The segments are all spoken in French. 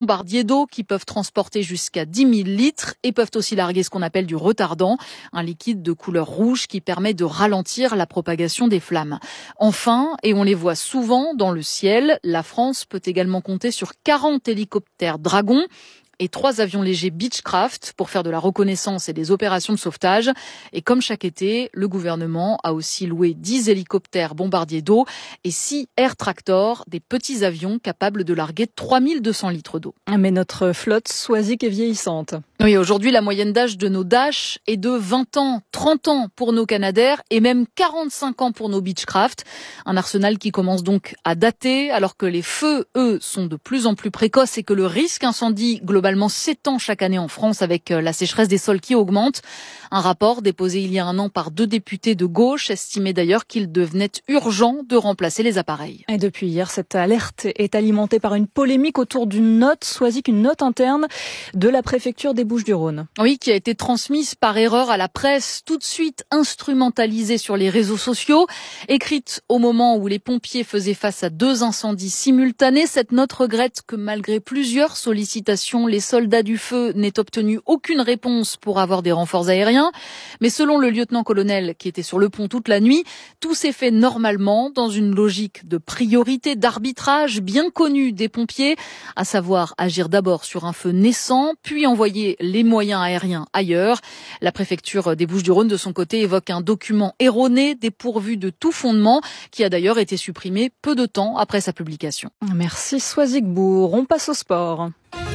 bombardiers d'eau qui peuvent transporter jusqu'à 10 000 litres et peuvent aussi larguer ce qu'on appelle du retardant, un liquide de couleur rouge qui permet de ralentir la propagation des flammes. Enfin, et on les voit souvent dans le ciel, la France peut également compter sur 40 hélicoptères Dragon et 3 avions légers Beechcraft pour faire de la reconnaissance et des opérations de sauvetage. Et comme chaque été, le gouvernement a aussi loué 10 hélicoptères bombardiers d'eau et 6 Air Tractor, des petits avions capables de larguer 3200 litres d'eau. Mais notre flotte Swazik est vieillissante. Oui, aujourd'hui, la moyenne d'âge de nos Dash est de 20 ans, 30 ans pour nos Canadair et même 45 ans pour nos Beechcraft. Un arsenal qui commence donc à dater alors que les feux, eux, sont de plus en plus précoces et que le risque incendie globalement s'étend chaque année en France avec la sécheresse des sols qui augmente. Un rapport déposé il y a un an par 2 députés de gauche estimait d'ailleurs qu'il devenait urgent de remplacer les appareils. Et depuis hier, cette alerte est alimentée par une polémique autour d'une note, Swazik, une note interne de la préfecture des Bouches-du-Rhône. Oui, qui a été transmise par erreur à la presse, tout de suite instrumentalisée sur les réseaux sociaux, écrite au moment où les pompiers faisaient face à 2 incendies simultanés. Cette note regrette que malgré plusieurs sollicitations, les soldats du feu n'aient obtenu aucune réponse pour avoir des renforts aériens. Mais selon le lieutenant-colonel qui était sur le pont toute la nuit, tout s'est fait normalement dans une logique de priorité, d'arbitrage bien connue des pompiers, à savoir agir d'abord sur un feu naissant, puis envoyer les moyens aériens ailleurs. La préfecture des Bouches-du-Rhône, de son côté, évoque un document erroné, dépourvu de tout fondement, qui a d'ailleurs été supprimé peu de temps après sa publication. Merci Swazik Bourg. On passe au sport.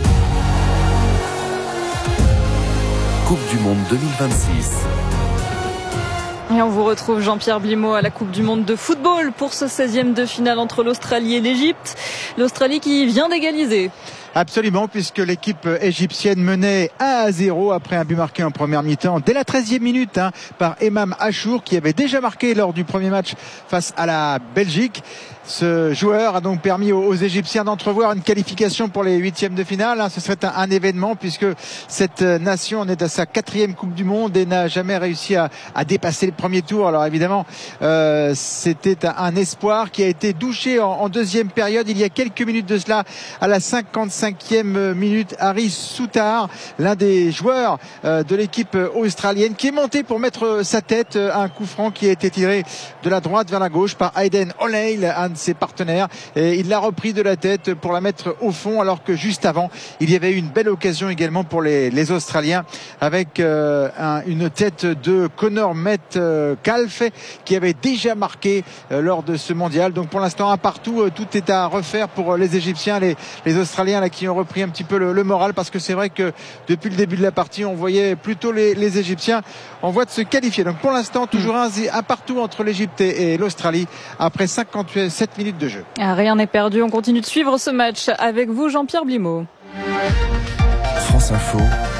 Coupe du Monde 2026. Et on vous retrouve Jean-Pierre Blimaud à la Coupe du Monde de football pour ce 16e de finale entre l'Australie et l'Égypte. L'Australie qui vient d'égaliser. Absolument, puisque l'équipe égyptienne menait 1-0 après un but marqué en première mi-temps dès la 13e minute par Emam Achour, qui avait déjà marqué lors du premier match face à la Belgique. Ce joueur a donc permis aux Égyptiens d'entrevoir une qualification pour les 8e de finale. Ce serait un événement, puisque cette nation en est à sa 4e Coupe du Monde et n'a jamais réussi à dépasser le premier tour. Alors évidemment, c'était un espoir qui a été douché en deuxième période. Il y a quelques minutes de cela, à la 55e minute, Harry Souttar, l'un des joueurs de l'équipe australienne, qui est monté pour mettre sa tête à un coup franc qui a été tiré de la droite vers la gauche par Aiden O'Neill, un de ses partenaires, et il l'a repris de la tête pour la mettre au fond, alors que juste avant il y avait eu une belle occasion également pour les Australiens avec une tête de Connor Metcalfe qui avait déjà marqué lors de ce mondial. Donc pour l'instant 1-1, tout est à refaire pour les Égyptiens, les Australiens là qui ont repris un petit peu le moral, parce que c'est vrai que depuis le début de la partie on voyait plutôt les Égyptiens en voie de se qualifier. Donc pour l'instant toujours 1-1 entre l'Égypte et l'Australie après 57 minutes de jeu. Rien n'est perdu, on continue de suivre ce match avec vous Jean-Pierre Blimaud. France Info,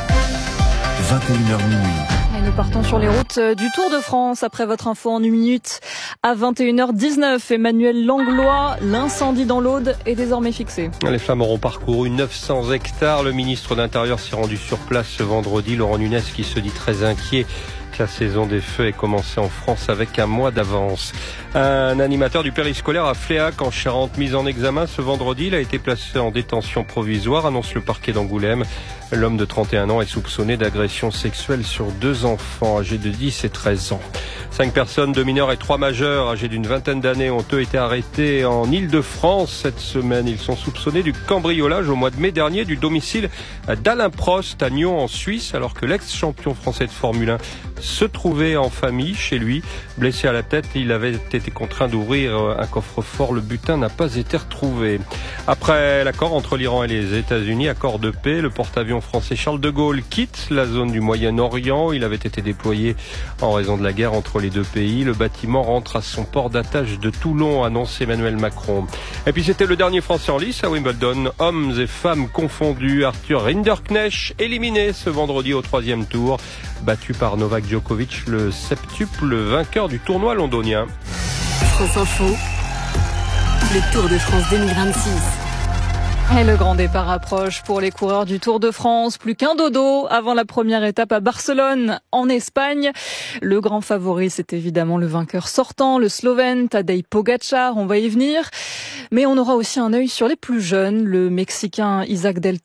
21h minuit. Et nous partons sur les routes du Tour de France après votre info en 1 minute à 21h19. Emmanuel Langlois, l'incendie dans l'Aude est désormais fixé. Les flammes auront parcouru 900 hectares. Le ministre de l'Intérieur s'est rendu sur place ce vendredi. Laurent Nunez qui se dit très inquiet. La saison des feux est commencée en France avec un mois d'avance. Un animateur du périscolaire à Fléac en Charente, mis en examen ce vendredi. Il a été placé en détention provisoire, annonce le parquet d'Angoulême. L'homme de 31 ans est soupçonné d'agression sexuelle sur 2 enfants âgés de 10 et 13 ans. 5 personnes, 2 mineurs et 3 majeurs âgés d'une vingtaine d'années ont eux été arrêtés en Île-de-France cette semaine. Ils sont soupçonnés du cambriolage au mois de mai dernier du domicile d'Alain Prost à Nyon en Suisse, alors que l'ex-champion français de Formule 1 se trouvait en famille chez lui. Blessé à la tête, il avait été contraint d'ouvrir un coffre-fort. Le butin n'a pas été retrouvé. Après l'accord entre l'Iran et les États-Unis, accord de paix, le porte-avions français Charles de Gaulle quitte la zone du Moyen-Orient. Il avait été déployé en raison de la guerre entre les deux pays. Le bâtiment rentre à son port d'attache de Toulon, annonce Emmanuel Macron. Et puis c'était le dernier Français en lice à Wimbledon. Hommes et femmes confondus. Arthur Rinderknecht éliminé ce vendredi au 3e tour. Battu par Novak Djokovic, le septuple vainqueur du tournoi londonien. France Info, le Tour de France 2026. Et le grand départ approche pour les coureurs du Tour de France. Plus qu'un dodo avant la première étape à Barcelone, en Espagne. Le grand favori, c'est évidemment le vainqueur sortant, le Slovène Tadej Pogačar. On va y venir. Mais on aura aussi un œil sur les plus jeunes. Le Mexicain Isaac Del